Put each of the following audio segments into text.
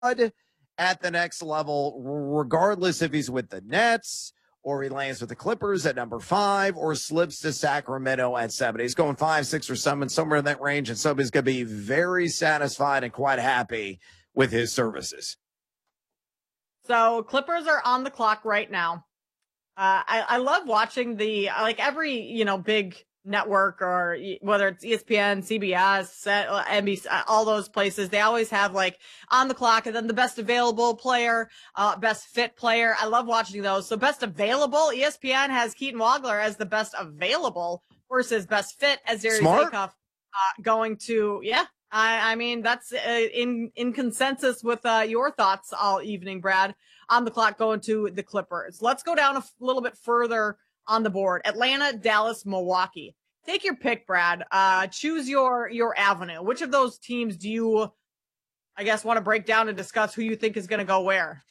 at the next level, regardless if he's with the Nets or he lands with the Clippers at number 5 or slips to Sacramento at 7. He's going 5, 6, or 7, somewhere in that range, and somebody's going to be very satisfied and quite happy with his services. So Clippers are on the clock right now. I love watching every, big network, or whether it's ESPN, CBS, NBC, all those places, they always have on the clock and then the best available player, best fit player. I love watching those. So best available, ESPN has Keaton Wagler as the best available versus best fit as Darius Acuff going to, I mean, that's in consensus with your thoughts all evening, Brad. On the clock going to the Clippers. Let's go down a little bit further on the board. Atlanta, Dallas, Milwaukee. Take your pick, Brad. Choose your avenue. Which of those teams do you, I guess, want to break down and discuss who you think is going to go where?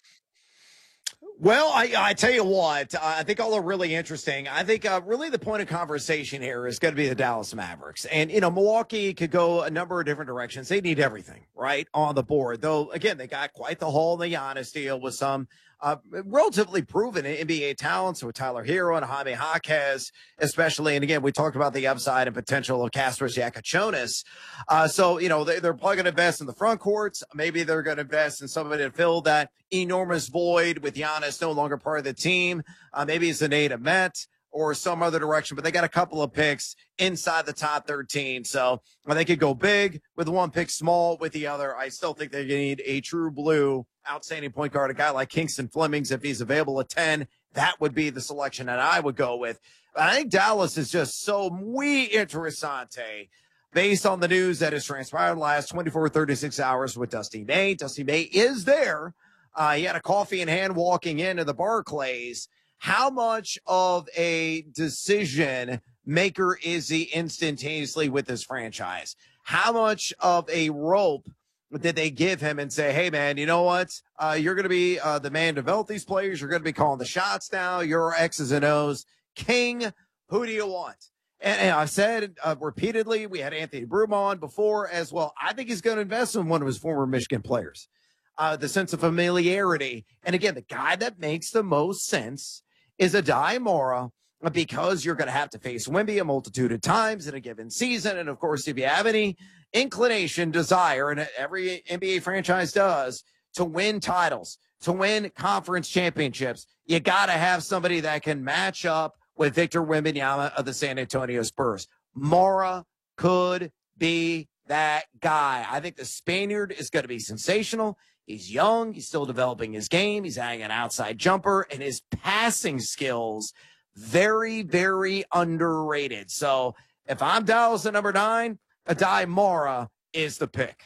Well, I tell you what, I think all are really interesting. I think really the point of conversation here is going to be the Dallas Mavericks. And, Milwaukee could go a number of different directions. They need everything, right, on the board. Though, again, they got quite the haul in the Giannis deal with some relatively proven NBA talents with Tyler Hero and Jaime Jaquez, especially. And, again, we talked about the upside and potential of Kasparas Giacochonis. So, they're probably going to invest in the front courts. Maybe they're going to invest in somebody to fill that enormous void with Giannis no longer part of the team. Maybe it's a Nate Met or some other direction, but they got a couple of picks inside the top 13. So they could go big with one pick, small with the other. I still think they need a true blue outstanding point guard, a guy like Kingston Flemings. If he's available at 10, that would be the selection that I would go with. But I think Dallas is just so muy interessante based on the news that has transpired the last 24, 36 hours with Dusty May. Dusty May is there. He had a coffee in hand walking into the Barclays. How much of a decision maker is he instantaneously with this franchise? How much of a rope did they give him and say, hey, man, you know what? You're going to be the man to develop these players. You're going to be calling the shots now. You're X's and O's king. Who do you want? And I've said repeatedly, we had Anthony Broome on before as well. I think he's going to invest in one of his former Michigan players. The sense of familiarity. And again, the guy that makes the most sense is Adai Mora, because you're going to have to face Wemby a multitude of times in a given season. And of course, if you have any inclination, desire, and every NBA franchise does, to win titles, to win conference championships, you got to have somebody that can match up with Victor Wembanyama of the San Antonio Spurs. Mora could be that guy. I think the Spaniard is going to be sensational. He's young. He's still developing his game. He's adding an outside jumper, and his passing skills, very, very underrated. So if I'm Dallas at number 9, Adai Mora is the pick.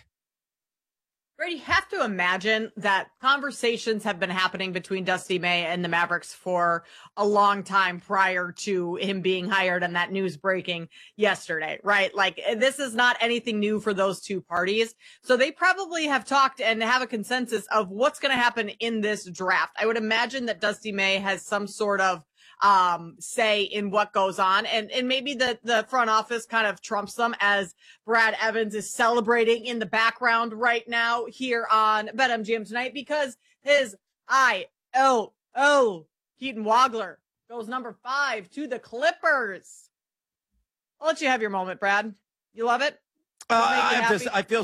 You have to imagine that conversations have been happening between Dusty May and the Mavericks for a long time prior to him being hired and that news breaking yesterday, right? This is not anything new for those two parties. So they probably have talked and have a consensus of what's going to happen in this draft. I would imagine that Dusty May has some sort of say in what goes on, and maybe the front office kind of trumps them, as Brad Evans is celebrating in the background right now here on BetMGM tonight, because his Keaton Wagler goes number 5 to the Clippers. I'll let you have your moment, Brad. You love it? I feel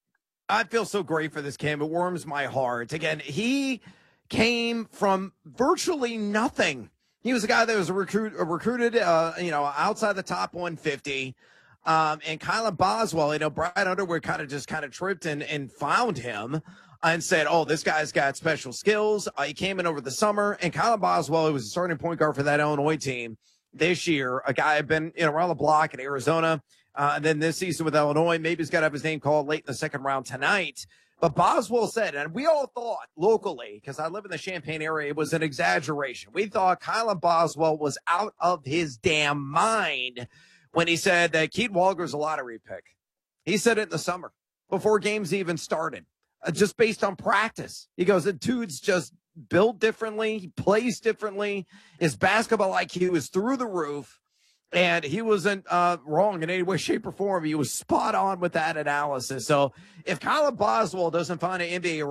so great for this kid. It warms my heart. Again, he came from virtually nothing. He was a guy that was recruited, outside the top 150. And Kylan Boswell, Brad Underwood kind of tripped and found him and said, oh, this guy's got special skills. He came in over the summer, and Kylan Boswell, who was a starting point guard for that Illinois team this year, a guy had been around the block in Arizona. And then this season with Illinois, maybe he's got to have his name called late in the second round tonight. But Boswell said, and we all thought locally, because I live in the Champaign area, it was an exaggeration. We thought Kylan Boswell was out of his damn mind when he said that Keaton Wagler's a lottery pick. He said it in the summer before games even started, just based on practice. He goes, the dude's just built differently. He plays differently. His basketball IQ is through the roof. And he wasn't wrong in any way, shape, or form. He was spot on with that analysis. So if Colin Boswell doesn't find an NBA